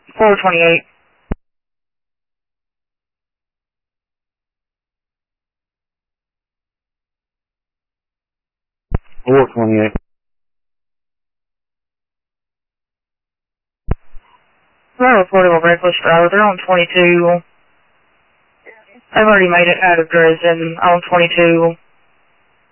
428. 428. Not reportable reckless driver. They're on 22. I've already made it out of Dresden on 22.